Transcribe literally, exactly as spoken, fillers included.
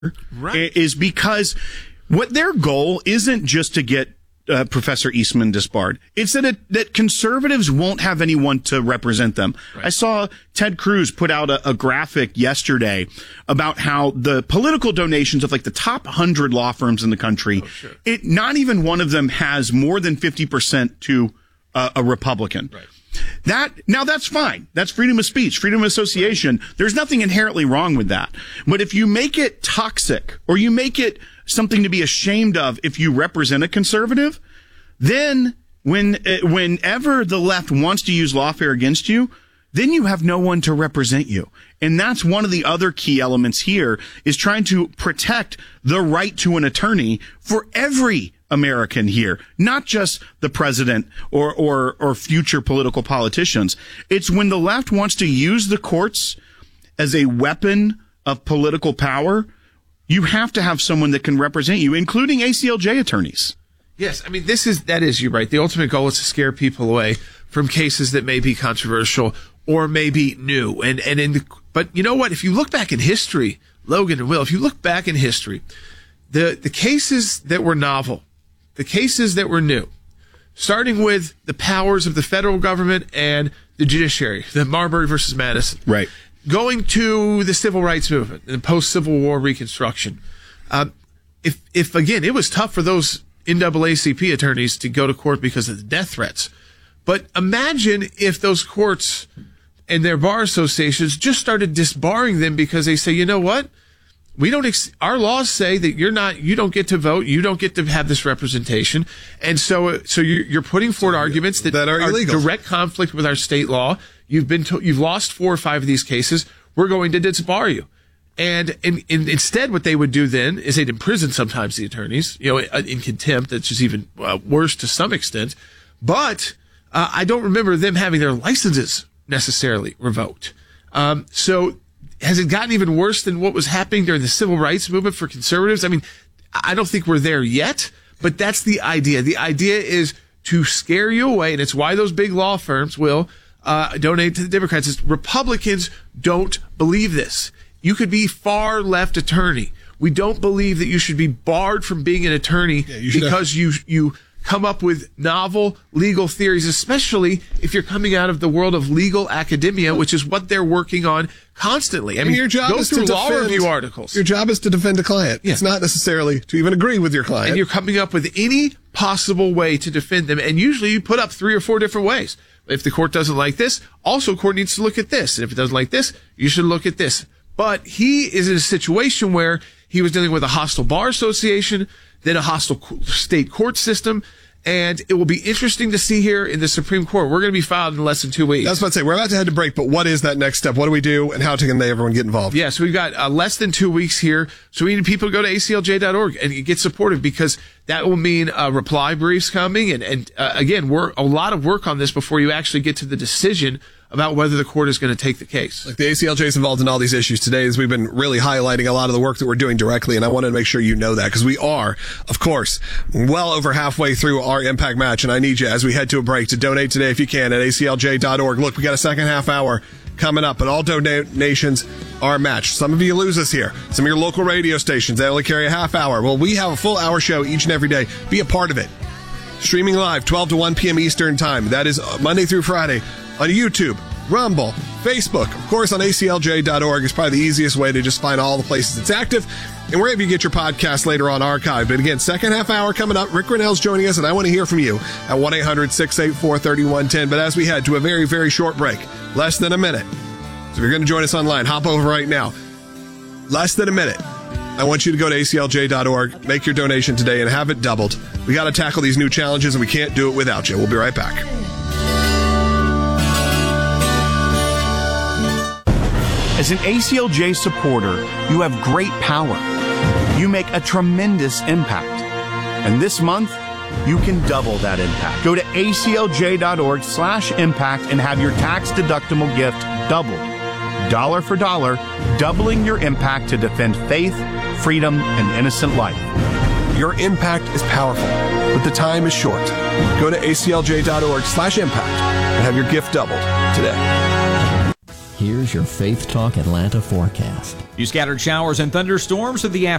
right. is because what their goal isn't just to get Uh, Professor Eastman disbarred. It's that it, that conservatives won't have anyone to represent them. Right. I saw Ted Cruz put out a, a graphic yesterday about how the political donations of like the top one hundred law firms in the country, oh, sure. it not even one of them has more than fifty percent to uh, a Republican. Right. That now that's fine. That's freedom of speech, freedom of association. There's nothing inherently wrong with that. But if you make it toxic or you make it something to be ashamed of if you represent a conservative, then when uh, whenever the left wants to use lawfare against you, then you have no one to represent you. And that's one of the other key elements here is trying to protect the right to an attorney for every American here, not just the president or, or, or future political politicians. It's when the left wants to use the courts as a weapon of political power, you have to have someone that can represent you, including A C L J attorneys. Yes, I mean, this is, that is, you're right. The ultimate goal is to scare people away from cases that may be controversial or may be new. And, and in the, but you know what? If you look back in history, Logan and Will, if you look back in history, the, the cases that were novel, the cases that were new, starting with the powers of the federal government and the judiciary, the Marbury versus Madison. Right. Going to the civil rights movement and post-Civil War Reconstruction. Um, if, if again, it was tough for those N double A C P attorneys to go to court because of the death threats. But imagine if those courts and their bar associations just started disbarring them because they say, you know what? We don't, ex- our laws say that you're not, you don't get to vote, you don't get to have this representation. And so, so you're, you're putting forward arguments that, that are, are illegal. direct conflict with our state law. You've been, to, you've lost four or five of these cases. We're going to disbar you. And, and, and instead what they would do then is they'd imprison sometimes the attorneys, you know, in contempt. That's just even uh, worse to some extent. But, uh, I don't remember them having their licenses necessarily revoked. Um, so, has it gotten even worse than what was happening during the civil rights movement for conservatives? I mean, I don't think we're there yet, but that's the idea. The idea is to scare you away, and it's why those big law firms will uh donate to the Democrats. Is Republicans don't believe this. You could be far left attorney. We don't believe that you should be barred from being an attorney yeah, you because have- you you come up with novel legal theories, especially if you're coming out of the world of legal academia, which is what they're working on constantly. I and mean, your job go is through to law defend, review articles. Your job is to defend a client. Yeah. It's not necessarily to even agree with your client. And you're coming up with any possible way to defend them. And usually you put up three or four different ways. If the court doesn't like this, also court needs to look at this. And if it doesn't like this, you should look at this. But he is in a situation where he was dealing with a hostile bar association, then a hostile state court system. And it will be interesting to see here in the Supreme Court. We're going to be filed in less than two weeks. I was about to say, we're about to head to break, but what is that next step? What do we do, and how can they everyone get involved? Yeah, so we've got uh, less than two weeks here. So we need people to go to A C L J dot org and get supportive, because that will mean uh, reply briefs coming. And, and uh, again, we're a lot of work on this before you actually get to the decision about whether the court is going to take the case. Like the A C L J is involved in all these issues today, as we've been really highlighting a lot of the work that we're doing directly, and I wanted to make sure you know that, because we are, of course, well over halfway through our Impact Match, and I need you, as we head to a break, to donate today if you can at A C L J dot org. Look, we got a second half hour coming up, but all donations are matched. Some of you lose us here. Some of your local radio stations, they only carry a half hour. Well, we have a full hour show each and every day. Be a part of it. Streaming live, twelve to one p.m. Eastern Time. That is Monday through Friday on YouTube, Rumble, Facebook. Of course, on A C L J dot org is probably the easiest way to just find all the places it's active, and wherever you get your podcast later on archived. But again, second half hour coming up. Rick Grinnell's joining us, and I want to hear from you at one eight hundred six eight four three one one zero. But as we head to a very, very short break, less than a minute. So if you're going to join us online, hop over right now. Less than a minute. I want you to go to A C L J dot org, make your donation today, and have it doubled. We got to tackle these new challenges, and we can't do it without you. We'll be right back. As an A C L J supporter, you have great power. You make a tremendous impact. And this month, you can double that impact. Go to A C L J dot org slash impact and have your tax-deductible gift doubled. Dollar for dollar, doubling your impact to defend faith, freedom, and innocent life. Your impact is powerful, but the time is short. Go to A C L J dot org slash impact and have your gift doubled today. Here's your Faith Talk Atlanta forecast. You scattered showers and thunderstorms of the afternoon.